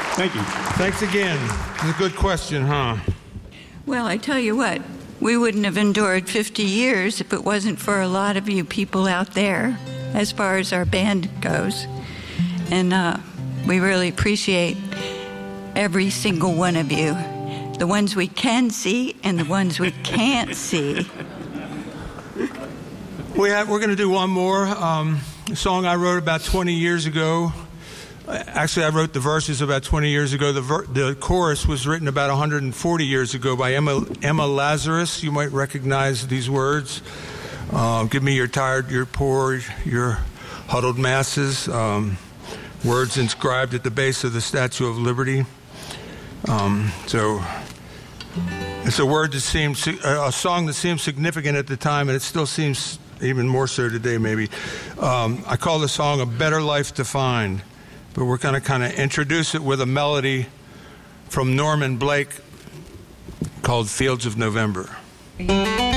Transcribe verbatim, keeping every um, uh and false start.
Thank you. Thanks again. It's a good question, huh? Well, I tell you what, we wouldn't have endured fifty years if it wasn't for a lot of you people out there as far as our band goes. And uh, we really appreciate every single one of you, the ones we can see and the ones we can't see. We have, we're going to do one more um, a song I wrote about twenty years ago. Actually, I wrote the verses about twenty years ago. The, ver- the chorus was written about one hundred forty years ago by Emma, Emma Lazarus. You might recognize these words. Uh, give me your tired, your poor, your huddled masses. Um, words inscribed at the base of the Statue of Liberty. Um, so it's a word that seems, a song that seemed significant at the time, and it still seems even more so today, maybe. Um, I call the song A Better Life to Find. But we're going to kind of introduce it with a melody from Norman Blake called Fields of November.